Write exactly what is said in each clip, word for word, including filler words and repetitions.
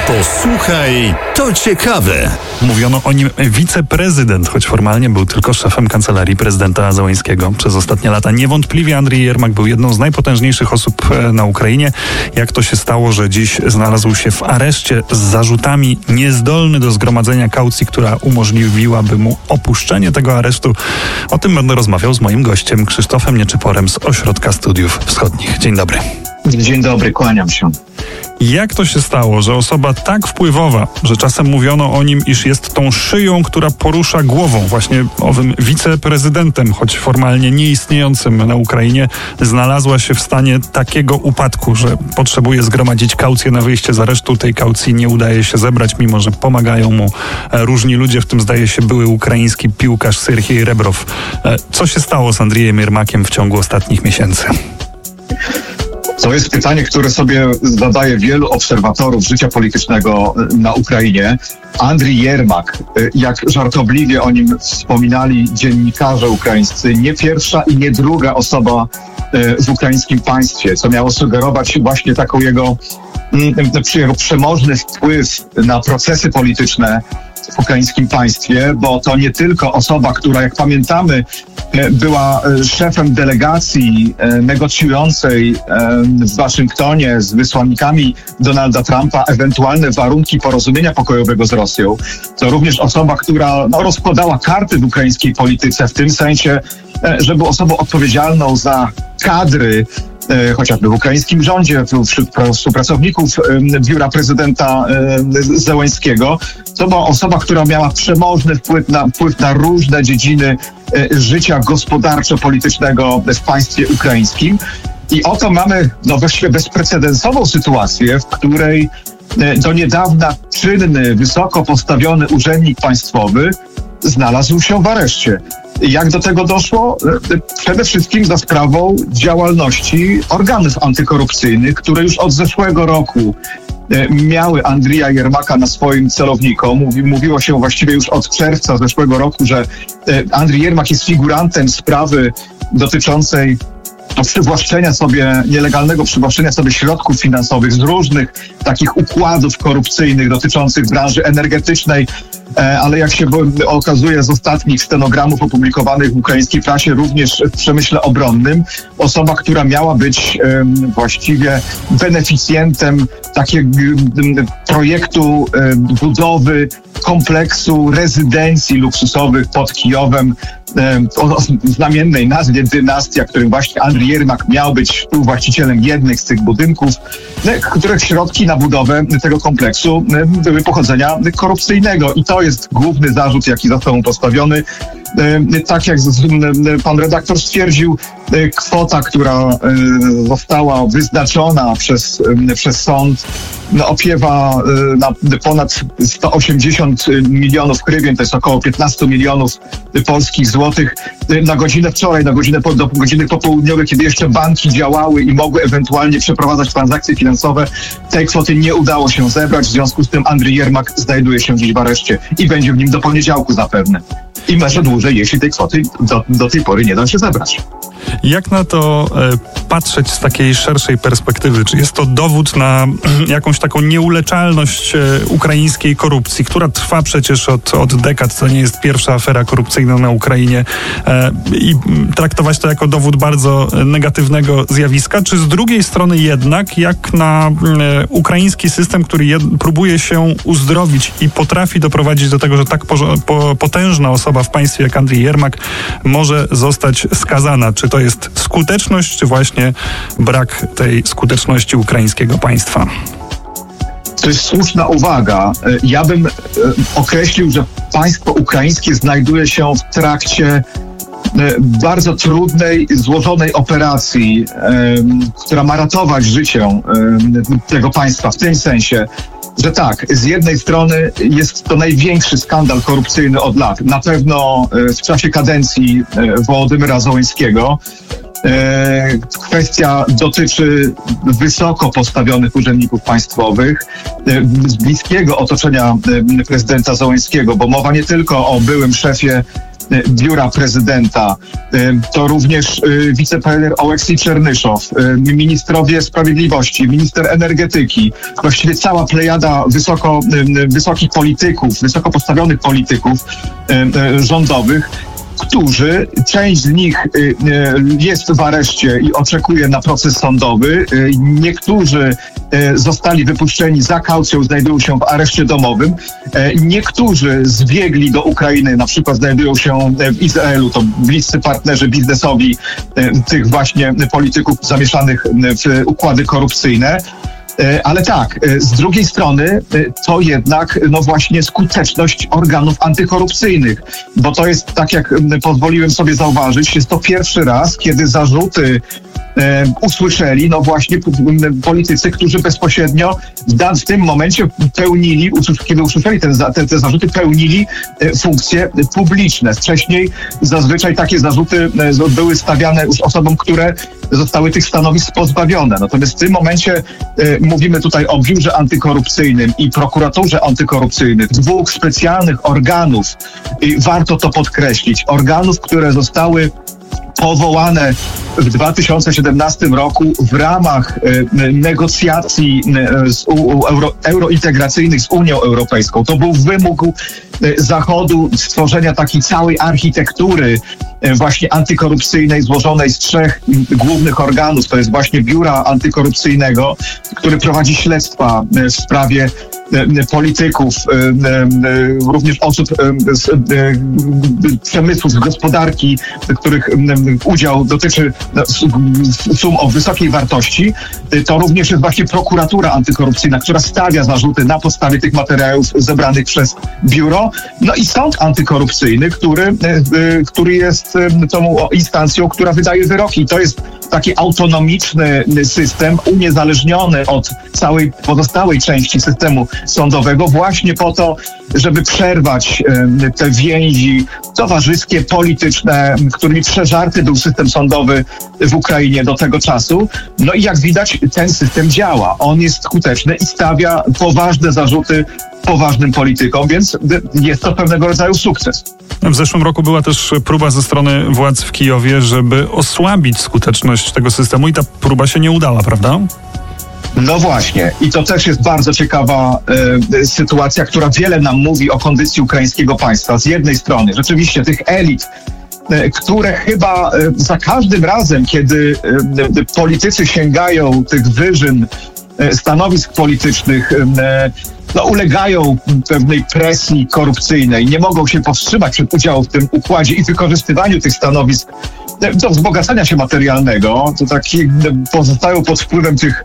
Posłuchaj, to ciekawe. Mówiono o nim wiceprezydent, choć formalnie był tylko szefem kancelarii prezydenta Zełenskiego przez ostatnie lata. Niewątpliwie Andrii Jermak był jedną z najpotężniejszych osób na Ukrainie. Jak to się stało, że dziś znalazł się w areszcie z zarzutami, niezdolny do zgromadzenia kaucji, która umożliwiłaby mu opuszczenie tego aresztu? O tym będę rozmawiał z moim gościem, Krzysztofem Nieczyporem z Ośrodka Studiów Wschodnich. Dzień dobry. Dzień dobry, kłaniam się. Jak to się stało, że osoba tak wpływowa, że czasem mówiono o nim, iż jest tą szyją, która porusza głową, właśnie owym wiceprezydentem, choć formalnie nieistniejącym na Ukrainie, znalazła się w stanie takiego upadku, że potrzebuje zgromadzić kaucję na wyjście z aresztu. Tej kaucji nie udaje się zebrać, mimo że pomagają mu różni ludzie, w tym zdaje się były ukraiński piłkarz Serhiej Rebrow. Co się stało z Andrijem Jermakiem w ciągu ostatnich miesięcy? To jest pytanie, które sobie zadaje wielu obserwatorów życia politycznego na Ukrainie. Andrii Jermak, jak żartobliwie o nim wspominali dziennikarze ukraińscy, nie pierwsza i nie druga osoba w ukraińskim państwie, co miało sugerować właśnie taką jego, jego przemożny wpływ na procesy polityczne w ukraińskim państwie, bo to nie tylko osoba, która, jak pamiętamy, była szefem delegacji negocjującej w Waszyngtonie z wysłannikami Donalda Trumpa ewentualne warunki porozumienia pokojowego z Rosją. To również osoba, która no, rozkładała karty w ukraińskiej polityce w tym sensie, że był osobą odpowiedzialną za kadry chociażby w ukraińskim rządzie, wśród współpracowników biura prezydenta Zełenskiego. To była osoba, która miała przemożny wpływ na, wpływ na różne dziedziny życia gospodarczo-politycznego w państwie ukraińskim. I oto mamy no, właściwie bezprecedensową sytuację, w której do niedawna czynny, wysoko postawiony urzędnik państwowy znalazł się w areszcie. Jak do tego doszło? Przede wszystkim za sprawą działalności organów antykorupcyjnych, które już od zeszłego roku miały Andrija Jermaka na swoim celowniku. Mówi, mówiło się właściwie już od czerwca zeszłego roku, że Andrii Jermak jest figurantem sprawy dotyczącej przywłaszczenia sobie, nielegalnego przywłaszczenia sobie środków finansowych z różnych takich układów korupcyjnych dotyczących branży energetycznej, ale jak się okazuje z ostatnich stenogramów opublikowanych w ukraińskiej prasie, również w przemyśle obronnym, osoba, która miała być właściwie beneficjentem takiego projektu budowy kompleksu rezydencji luksusowych pod Kijowem, o znamiennej nazwie Dynastia, którym właśnie Andrii Jermak miał być współwłaścicielem jednych z tych budynków, których środki na budowę tego kompleksu były pochodzenia korupcyjnego. I to jest główny zarzut, jaki został mu postawiony. Tak jak pan redaktor stwierdził, kwota, która została wyznaczona przez, przez sąd, no, opiewa na ponad sto osiemdziesiąt milionów hrywien, to jest około piętnaście milionów polskich złotych. Na godzinę wczoraj, na godzinę po, do godziny popołudniowej, kiedy jeszcze banki działały i mogły ewentualnie przeprowadzać transakcje finansowe, tej kwoty nie udało się zebrać. W związku z tym Andrii Jermak znajduje się dziś w areszcie i będzie w nim do poniedziałku zapewne. I może dłużej, jeśli tej kwoty do, do tej pory nie da się zebrać. Jak na to e, patrzeć z takiej szerszej perspektywy? Czy jest to dowód na e, jakąś taką nieuleczalność e, ukraińskiej korupcji, która trwa przecież od, od dekad, to nie jest pierwsza afera korupcyjna na Ukrainie, e, i traktować to jako dowód bardzo negatywnego zjawiska? Czy z drugiej strony jednak, jak na e, ukraiński system, który jed, próbuje się uzdrowić i potrafi doprowadzić do tego, że tak po, po, potężna osoba w państwie jak Andrii Jermak może zostać skazana? Czy to jest skuteczność, czy właśnie brak tej skuteczności ukraińskiego państwa? To jest słuszna uwaga. Ja bym określił, że państwo ukraińskie znajduje się w trakcie bardzo trudnej, złożonej operacji, która ma ratować życie tego państwa w tym sensie, że tak, z jednej strony jest to największy skandal korupcyjny od lat. Na pewno w czasie kadencji Wołodymyra Zełenskiego. Kwestia dotyczy wysoko postawionych urzędników państwowych z bliskiego otoczenia prezydenta Zełenskiego, bo mowa nie tylko o byłym szefie biura prezydenta, to również wicepremier Oleksij Czernyszow, ministrowie sprawiedliwości, minister energetyki, właściwie cała plejada wysoko, wysokich polityków, wysoko postawionych polityków rządowych, którzy, część z nich jest w areszcie i oczekuje na proces sądowy. Niektórzy zostali wypuszczeni za kaucją, znajdują się w areszcie domowym. Niektórzy zbiegli do Ukrainy, na przykład znajdują się w Izraelu, to bliscy partnerzy biznesowi tych właśnie polityków zamieszanych w układy korupcyjne. Ale tak, z drugiej strony to jednak no właśnie skuteczność organów antykorupcyjnych, bo to jest, tak jak pozwoliłem sobie zauważyć, jest to pierwszy raz, kiedy zarzuty e, usłyszeli no właśnie politycy, którzy bezpośrednio w, w tym momencie pełnili, kiedy usłyszeli ten, te, te zarzuty, pełnili funkcje publiczne. Wcześniej zazwyczaj takie zarzuty były stawiane już osobom, które zostały tych stanowisk pozbawione. Natomiast w tym momencie e, mówimy tutaj o biurze antykorupcyjnym i prokuraturze antykorupcyjnych, dwóch specjalnych organów, i warto to podkreślić, organów, które zostały powołane w dwa tysiące siedemnastym roku w ramach e, negocjacji e, z, u, euro, eurointegracyjnych z Unią Europejską. To był wymóg e, Zachodu stworzenia takiej całej architektury e, właśnie antykorupcyjnej złożonej z trzech m, głównych organów. To jest właśnie Biura Antykorupcyjnego, który prowadzi śledztwa e, w sprawie e, polityków, e, e, również osób e, z e, przemysłu, z gospodarki, których e, udział dotyczy sum o wysokiej wartości. To również jest właśnie prokuratura antykorupcyjna, która stawia zarzuty na podstawie tych materiałów zebranych przez biuro. No i sąd antykorupcyjny, który, który jest tą instancją, która wydaje wyroki. I to jest taki autonomiczny system, uniezależniony od całej pozostałej części systemu sądowego, właśnie po to, żeby przerwać te więzi towarzyskie, polityczne, którymi przeżarty był system sądowy w Ukrainie do tego czasu. No i jak widać, ten system działa. On jest skuteczny i stawia poważne zarzuty poważnym politykom, więc jest to pewnego rodzaju sukces. W zeszłym roku była też próba ze strony władz w Kijowie, żeby osłabić skuteczność tego systemu i ta próba się nie udała, prawda? No właśnie. I to też jest bardzo ciekawa e, sytuacja, która wiele nam mówi o kondycji ukraińskiego państwa. Z jednej strony rzeczywiście tych elit, e, które chyba e, za każdym razem, kiedy e, politycy sięgają tych wyżyn, e, stanowisk politycznych, e, no, ulegają pewnej presji korupcyjnej, nie mogą się powstrzymać przed udziałem w tym układzie i wykorzystywaniu tych stanowisk do wzbogacania się materialnego, to taki pozostają pod wpływem tych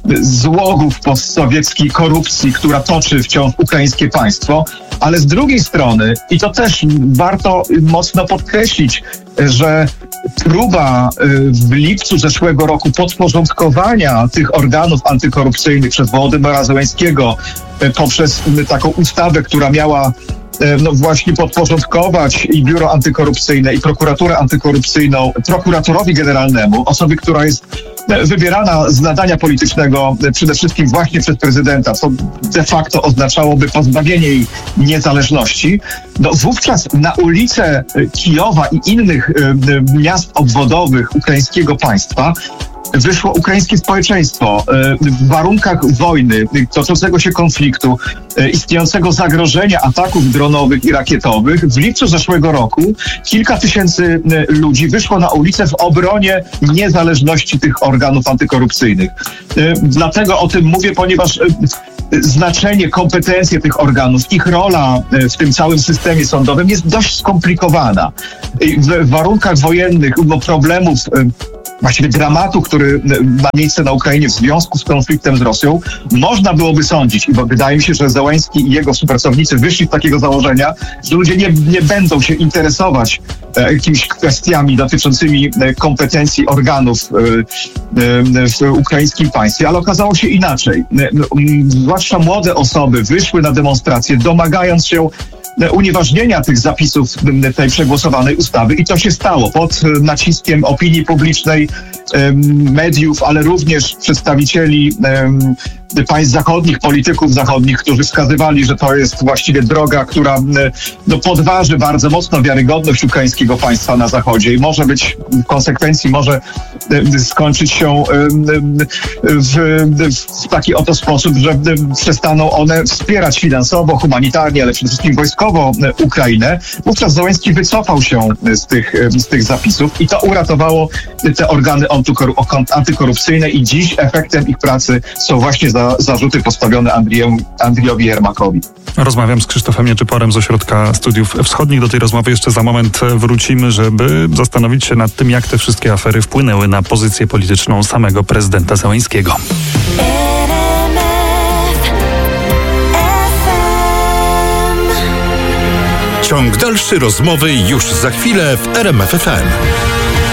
złogów postsowieckiej korupcji, która toczy wciąż ukraińskie państwo, ale z drugiej strony, i to też warto mocno podkreślić, że próba w lipcu zeszłego roku podporządkowania tych organów antykorupcyjnych przez Wołodymyra Zełenskiego poprzez taką ustawę, która miała no właśnie podporządkować i Biuro Antykorupcyjne, i Prokuraturę Antykorupcyjną prokuratorowi generalnemu, osobie, która jest wybierana z nadania politycznego przede wszystkim właśnie przez prezydenta, co de facto oznaczałoby pozbawienie jej niezależności, no wówczas na ulice Kijowa i innych miast obwodowych ukraińskiego państwa wyszło ukraińskie społeczeństwo w warunkach wojny, toczącego się konfliktu, istniejącego zagrożenia ataków dronowych i rakietowych. W lipcu zeszłego roku kilka tysięcy ludzi wyszło na ulicę w obronie niezależności tych organów antykorupcyjnych. Dlatego o tym mówię, ponieważ znaczenie, kompetencje tych organów, ich rola w tym całym systemie sądowym jest dość skomplikowana. W warunkach wojennych, no, problemów, właściwie dramatu, który ma miejsce na Ukrainie w związku z konfliktem z Rosją, można byłoby sądzić, i wydaje mi się, że Zełenski i jego współpracownicy wyszli z takiego założenia, że ludzie nie, nie będą się interesować e, jakimiś kwestiami dotyczącymi e, kompetencji organów e, e, w ukraińskim państwie, ale okazało się inaczej. E, zwłaszcza młode osoby wyszły na demonstracje, domagając się unieważnienia tych zapisów tej przegłosowanej ustawy i to się stało pod naciskiem opinii publicznej, mediów, ale również przedstawicieli państw zachodnich, polityków zachodnich, którzy wskazywali, że to jest właściwie droga, która no, podważy bardzo mocno wiarygodność ukraińskiego państwa na Zachodzie i może być w konsekwencji, może skończyć się w, w taki oto sposób, że przestaną one wspierać finansowo, humanitarnie, ale przede wszystkim wojskowo Ukrainę. Wówczas Zełenski wycofał się z tych, z tych zapisów i to uratowało te organy antykorupcyjne i dziś efektem ich pracy są właśnie za, zarzuty postawione Andriejowi, Andrijowi Jermakowi. Rozmawiam z Krzysztofem Nieczyporem z Ośrodka Studiów Wschodnich. Do tej rozmowy jeszcze za moment wrócimy, żeby zastanowić się nad tym, jak te wszystkie afery wpłynęły na pozycję polityczną samego prezydenta Zełenskiego. Ciąg dalszy rozmowy już za chwilę w R M F F M.